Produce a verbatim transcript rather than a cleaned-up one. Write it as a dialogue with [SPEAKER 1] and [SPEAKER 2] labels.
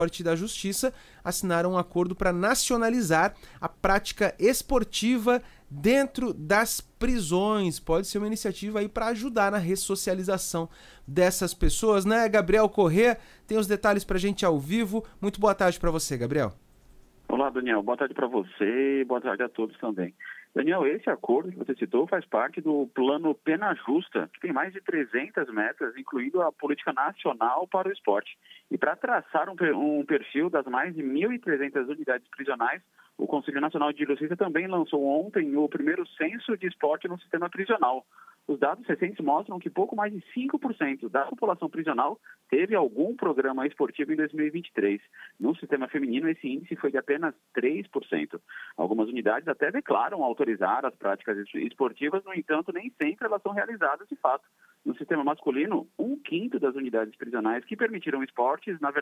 [SPEAKER 1] e da Justiça assinaram um acordo para nacionalizar a prática esportiva dentro das prisões. Pode ser uma iniciativa aí para ajudar na ressocialização dessas pessoas, né? Gabriel Corrêa tem os detalhes para a gente ao vivo. Muito boa tarde para você, Gabriel.
[SPEAKER 2] Olá, Daniel. Boa tarde para você e boa tarde a todos também. Daniel, esse acordo que você citou faz parte do Plano Pena Justa, que tem mais de trezentas metas, incluindo a política nacional para o esporte. E para traçar um, um perfil das mais de mil e trezentas unidades prisionais, o Conselho Nacional de Justiça também lançou ontem o primeiro censo de esporte no sistema prisional. Os dados recentes mostram que pouco mais de cinco por cento da população prisional teve algum programa esportivo em dois mil e vinte e três. No sistema feminino, esse índice foi de apenas três por cento. Algumas unidades até declaram autorizar as práticas esportivas, no entanto, nem sempre elas são realizadas de fato. No sistema masculino, um quinto das unidades prisionais que permitiram esportes, na verdade,